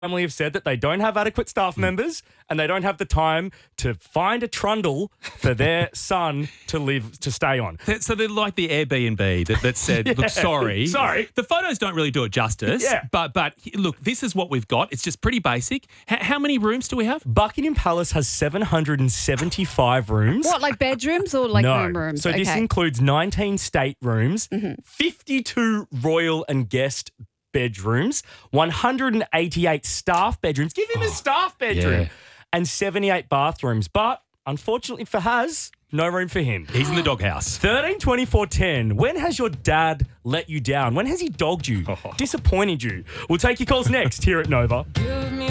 family have said that they don't have adequate staff members and they don't have the time to find a trundle for their son to stay on. So they're like the Airbnb that said, look, sorry. The photos don't really do it justice. Yeah. But look, this is what we've got. It's just pretty basic. How many rooms do we have? Buckingham Palace has 775 rooms. What, like bedrooms or like No. room rooms? So this includes 19 state rooms, 52 royal and guest bedrooms, 188 staff bedrooms. Give him a staff bedroom. yeah. And 78 bathrooms. But unfortunately for Haz, no room for him. He's in the doghouse. 13 24 10. When has your dad let you down? When has he dogged you, disappointed you? We'll take your calls next here at Nova. Give me